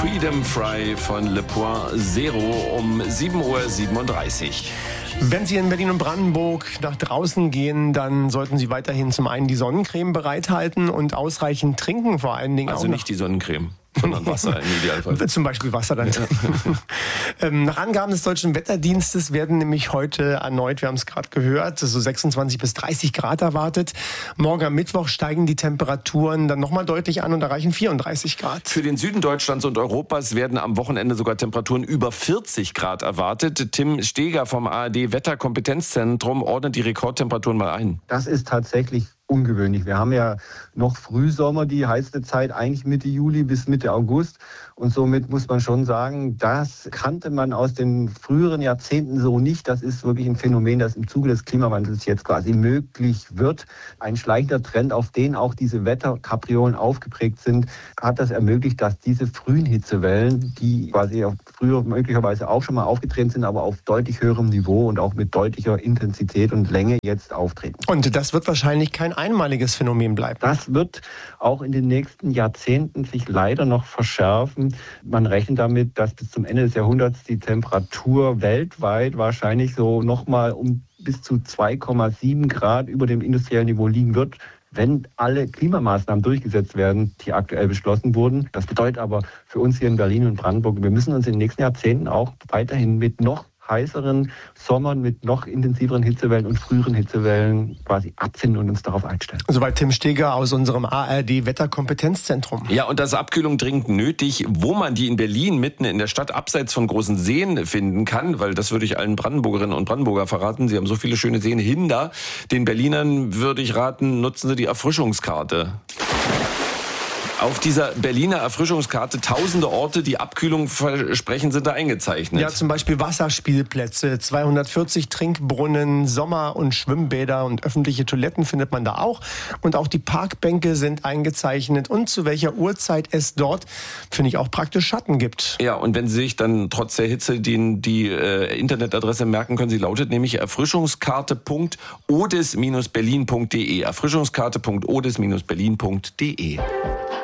Freedom Fry von Le Point Zero um 7.37 Uhr. Wenn Sie in Berlin und Brandenburg nach draußen gehen, dann sollten Sie weiterhin zum einen die Sonnencreme bereithalten und ausreichend trinken, vor allen Dingen. Also auch nicht die Sonnencreme, sondern Wasser im Idealfall. Zum Beispiel Wasser dann. Nach Angaben des Deutschen Wetterdienstes werden nämlich heute erneut, wir haben es gerade gehört, so 26 bis 30 Grad erwartet. Morgen am Mittwoch steigen die Temperaturen dann nochmal deutlich an und erreichen 34 Grad. Für den Süden Deutschlands und Europas werden am Wochenende sogar Temperaturen über 40 Grad erwartet. Tim Steger vom ARD Wetterkompetenzzentrum ordnet die Rekordtemperaturen mal ein. Das ist tatsächlich ungewöhnlich. Wir haben ja noch Frühsommer, die heiße Zeit eigentlich Mitte Juli bis Mitte August. Und somit muss man schon sagen, das kannte man aus den früheren Jahrzehnten so nicht. Das ist wirklich ein Phänomen, das im Zuge des Klimawandels jetzt quasi möglich wird. Ein schleichender Trend, auf den auch diese Wetterkapriolen aufgeprägt sind, hat das ermöglicht, dass diese frühen Hitzewellen, die quasi früher möglicherweise auch schon mal aufgetreten sind, aber auf deutlich höherem Niveau und auch mit deutlicher Intensität und Länge jetzt auftreten. Und das wird wahrscheinlich kein einmaliges Phänomen bleiben. Das wird auch in den nächsten Jahrzehnten sich leider noch verschärfen. Man rechnet damit, dass bis zum Ende des Jahrhunderts die Temperatur weltweit wahrscheinlich so nochmal um bis zu 2,7 Grad über dem industriellen Niveau liegen wird, wenn alle Klimamaßnahmen durchgesetzt werden, die aktuell beschlossen wurden. Das bedeutet aber für uns hier in Berlin und Brandenburg, wir müssen uns in den nächsten Jahrzehnten auch weiterhin mit noch heißeren Sommern, mit noch intensiveren Hitzewellen und früheren Hitzewellen quasi abfinden und uns darauf einstellen. Soweit Tim Steger aus unserem ARD Wetterkompetenzzentrum. Ja, und das ist Abkühlung dringend nötig. Wo man die in Berlin mitten in der Stadt abseits von großen Seen finden kann, weil das würde ich allen Brandenburgerinnen und Brandenburger verraten. Sie haben so viele schöne Seen hinter. Den Berlinern würde ich raten, nutzen Sie die Erfrischungskarte. Auf dieser Berliner Erfrischungskarte tausende Orte, die Abkühlung versprechen, sind da eingezeichnet. Ja, zum Beispiel Wasserspielplätze, 240 Trinkbrunnen, Sommer- und Schwimmbäder und öffentliche Toiletten findet man da auch. Und auch die Parkbänke sind eingezeichnet und zu welcher Uhrzeit es dort, finde ich, auch praktisch Schatten gibt. Ja, und wenn Sie sich dann trotz der Hitze die Internetadresse merken können, sie lautet nämlich erfrischungskarte.odis-berlin.de. Erfrischungskarte.odis-berlin.de.